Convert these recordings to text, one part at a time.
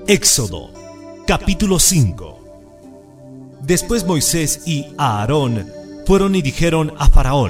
Éxodo, capítulo 5. Después Moisés y Aarón fueron y dijeron a Faraón: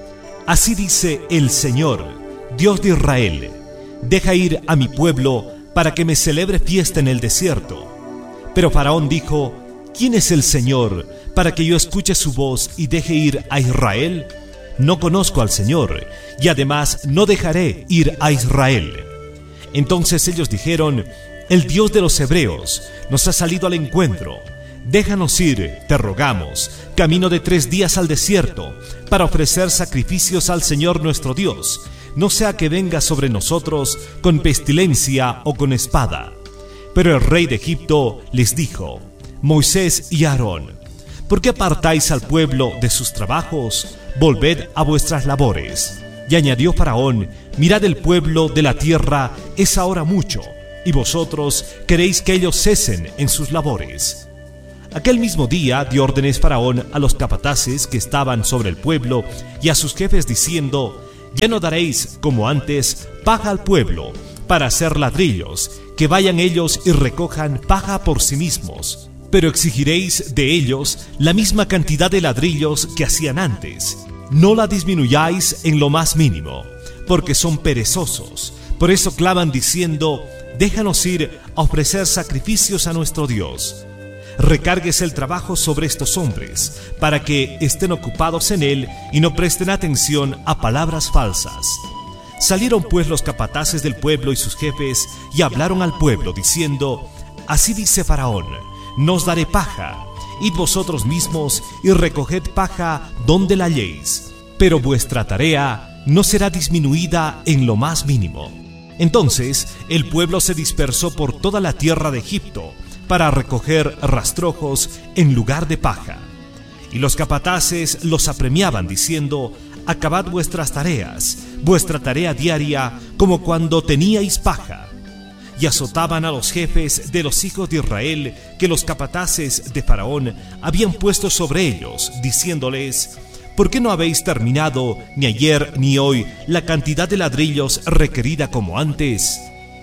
Así dice el Señor, Dios de Israel: deja ir a mi pueblo para que me celebre fiesta en el desierto. Pero Faraón dijo: ¿Quién es el Señor para que yo escuche su voz y deje ir a Israel? No conozco al Señor, y además no dejaré ir a Israel. Entonces ellos dijeron: El Dios de los hebreos nos ha salido al encuentro. Déjanos ir, te rogamos, camino de 3 días al desierto, para ofrecer sacrificios al Señor nuestro Dios, no sea que venga sobre nosotros con pestilencia o con espada. Pero el rey de Egipto les dijo: Moisés y Aarón, ¿por qué apartáis al pueblo de sus trabajos? Volved a vuestras labores. Y añadió Faraón: Mirad, el pueblo de la tierra es ahora mucho, y vosotros queréis que ellos cesen en sus labores. Aquel mismo día dio órdenes Faraón a los capataces que estaban sobre el pueblo y a sus jefes diciendo: Ya no daréis, como antes, paja al pueblo para hacer ladrillos, que vayan ellos y recojan paja por sí mismos, pero exigiréis de ellos la misma cantidad de ladrillos que hacían antes. No la disminuyáis en lo más mínimo, porque son perezosos. Por eso claman diciendo: Déjanos ir a ofrecer sacrificios a nuestro Dios. Recárguese el trabajo sobre estos hombres, para que estén ocupados en él y no presten atención a palabras falsas. Salieron pues los capataces del pueblo y sus jefes y hablaron al pueblo diciendo: Así dice Faraón: No os daré paja. Id vosotros mismos y recoged paja donde la halléis, pero vuestra tarea no será disminuida en lo más mínimo. Entonces el pueblo se dispersó por toda la tierra de Egipto para recoger rastrojos en lugar de paja. Y los capataces los apremiaban diciendo: Acabad vuestras tareas, vuestra tarea diaria, como cuando teníais paja. Y azotaban a los jefes de los hijos de Israel que los capataces de Faraón habían puesto sobre ellos, diciéndoles: ¿Por qué no habéis terminado ni ayer ni hoy la cantidad de ladrillos requerida como antes?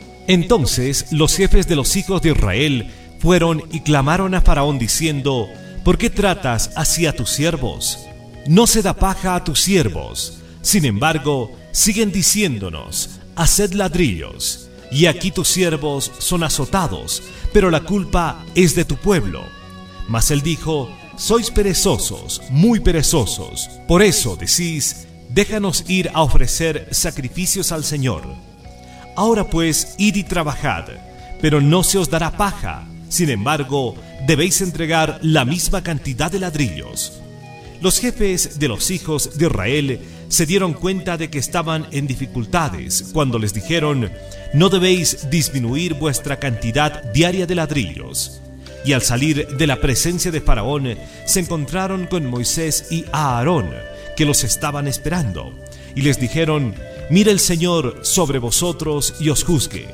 Entonces los jefes de los hijos de Israel fueron y clamaron a Faraón diciendo: ¿Por qué tratas así a tus siervos? No se da paja a tus siervos. Sin embargo, siguen diciéndonos: haced ladrillos. Y aquí tus siervos son azotados, pero la culpa es de tu pueblo. Mas él dijo: Sois perezosos, muy perezosos. Por eso decís: Déjanos ir a ofrecer sacrificios al Señor. Ahora pues, id y trabajad, pero no se os dará paja. Sin embargo, debéis entregar la misma cantidad de ladrillos. Los jefes de los hijos de Israel se dieron cuenta de que estaban en dificultades cuando les dijeron: No debéis disminuir vuestra cantidad diaria de ladrillos. Y al salir de la presencia de Faraón, se encontraron con Moisés y Aarón, que los estaban esperando, y les dijeron: Mire el Señor sobre vosotros y os juzgue,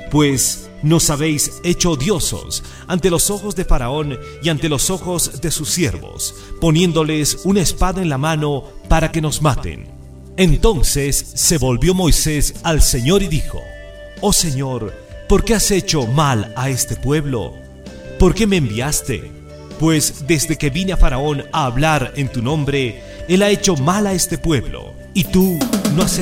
pues nos habéis hecho odiosos ante los ojos de Faraón y ante los ojos de sus siervos, poniéndoles una espada en la mano para que nos maten. Entonces se volvió Moisés al Señor y dijo: Oh Señor, ¿por qué has hecho mal a este pueblo? ¿Por qué me enviaste? Pues desde que vine a Faraón a hablar en tu nombre, él ha hecho mal a este pueblo, y tú no has